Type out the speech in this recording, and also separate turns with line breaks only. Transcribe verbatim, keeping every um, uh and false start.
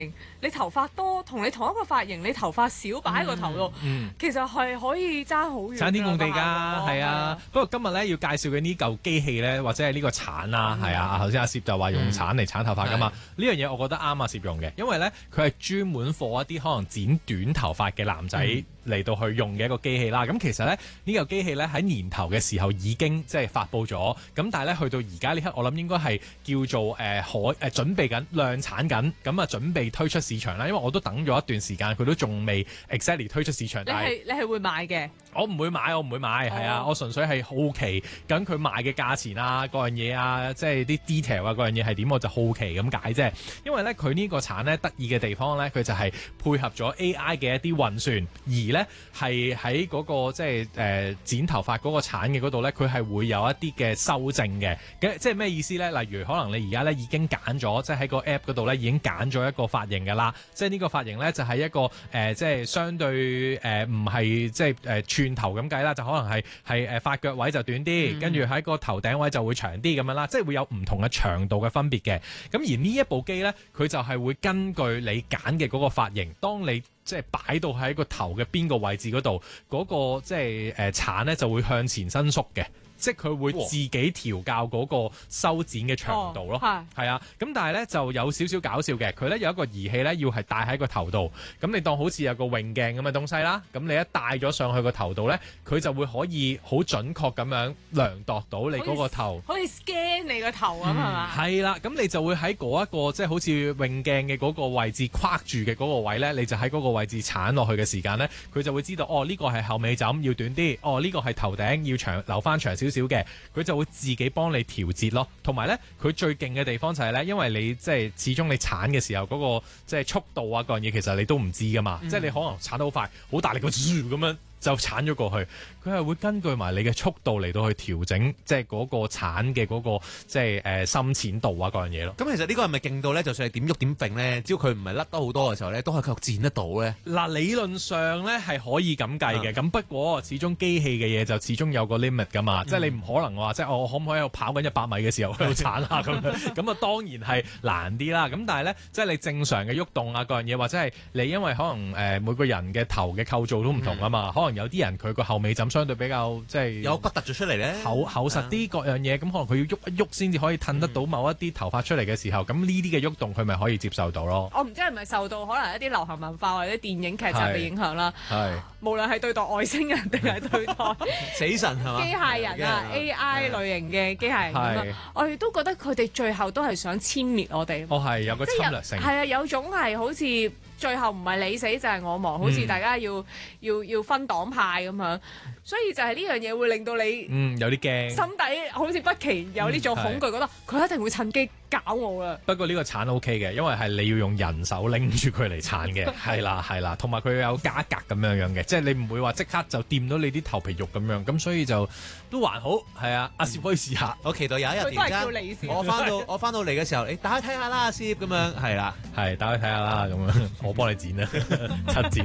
你頭髮多，同你同一個髮型，你頭髮少擺喺個頭度，
嗯嗯、
其實係可以爭好遠，
爭天共地㗎，係啊。不過今日咧要介紹嘅呢嚿機器咧，或者係呢個鏟啦，係、嗯、啊。頭先阿攝就話用鏟嚟鏟頭髮㗎嘛，呢、嗯、樣嘢我覺得啱阿攝用嘅，因為咧佢係專門貨一啲可能剪短頭髮嘅男仔嚟到去用嘅一個機器啦。咁、嗯、其實咧呢嚿機器咧喺年頭嘅時候已經即係發布咗，咁但係咧去到而家呢刻，我諗應該係叫做誒可誒準備緊量產緊，咁啊準備推出市場啦。因為我都等咗一段時間，佢都仲未 exactly 推出市場。
你係你係會買嘅？
我唔會買，我唔會買，係、oh. 啊，我純粹係好奇緊佢賣嘅價錢啊，嗰樣嘢啊，即係啲 detail 啊，嗰樣嘢係點，我就好奇咁解啫。因為咧佢呢個鏟咧得意嘅地方咧，佢就係配合咗 A I 嘅一啲運算，而咧係喺嗰個即係誒、呃、剪頭髮嗰個鏟嘅嗰度咧，佢係會有一啲嘅修正嘅。即係咩意思咧？例如可能你而家咧已經揀咗，即係喺個 app 嗰度咧已經揀咗一個髮型㗎啦。即係呢個髮型咧就係、是、一個誒、呃，即係相對誒唔係即係誒、呃、串頭咁計啦，就可能係係誒髮腳位就短啲，跟住喺個頭頂位就會長啲咁樣啦。即係會有唔同嘅長度嘅分別嘅。咁而呢一部機咧，佢就係會根據你揀嘅嗰個髮型，當你即係擺到喺個頭嘅邊個位置嗰度，嗰、嗰個即係誒鏟咧就會向前伸縮嘅。即係佢會自己調校嗰個修剪嘅長度咯，係、哦、啊，咁但係咧就有少少搞笑嘅，佢咧有一個儀器咧要係戴喺個頭度，咁你當好似有個泳鏡咁嘅東西啦，咁你一戴咗上去個頭度咧，佢就會可以好準確咁樣量度到你嗰個頭，
好似 scan 你個頭咁係嘛？係
啦，咁你就會喺嗰一個即係好似泳鏡嘅嗰個位置框住嘅嗰個位咧，你就喺嗰個位置鏟落去嘅時間咧，佢就會知道哦呢、呢個係後尾枕要短啲，哦呢、呢個係頭頂要長留翻長少少。少嘅，佢就會自己幫你調節咯。同埋咧，佢最勁嘅地方就係咧，因為你即係始終你鏟嘅時候嗰個即係速度啊，嗰樣嘢其實你都唔知噶嘛。嗯、即係你可能鏟得好快，好大力咁咁樣就鏟咗過去。佢係會根據埋你嘅速度嚟到去調整，即係嗰個鏟嘅嗰個即係誒深淺度啊，嗰樣嘢咯。
咁其實呢個係咪勁到咧？就算係點喐點揈咧，只要佢唔係甩得好多嘅時候咧，都係繼續剪得到咧。
嗱，理論上咧係可以咁計嘅。咁、嗯、不過始終機器嘅嘢就始終有個 limit 噶嘛。嗯、即係你唔可能話即係我可唔可以喺度跑緊一百米嘅時候喺度鏟下咁樣？咁啊當然係難啲啦。咁但係咧，即係你正常嘅喐動啊，嗰樣嘢或者係你因為可能誒、呃、每個人嘅頭嘅構造都唔同啊嘛。嗯、可能有啲人佢個後尾枕相對比較。即係
有骨突咗出嚟咧，
厚厚實啲各樣嘢，咁、嗯、可能佢要喐一喐先至可以褪得到某一啲頭髮出嚟嘅時候，咁呢啲嘅喐動佢咪可以接受到咯。
我唔知係咪受到可能一啲流行文化或者電影劇集嘅影響啦。
係，
無論係對待外星人定係對待
死神係嘛？
機械人啊，A I 類型嘅機械人咁啊，我哋都覺得佢哋最後都係想殲滅我哋。
哦，係有個侵略性。
係啊，有種係好似最後唔係你死就係我亡，好似大家要、嗯、要要分黨派咁樣。所以就係呢樣嘢會令到你
嗯有啲驚，
心底好似不期有呢種恐懼，嗯、覺得佢一定會趁機搞我啦。
不過呢個鏟 O K 嘅，因為係你要用人手拎住佢嚟鏟嘅，係啦係啦，同埋佢有加格咁樣樣嘅，即係你唔會話即刻就掂到你啲頭皮肉咁樣，咁所以就都還好，係啊，阿攝可以試下。
我期待有一日突然間我翻到我翻到嚟嘅時候，你打開睇下啦，阿攝咁樣係啦，
係打開睇下啦，咁樣我幫你剪啦，七剪。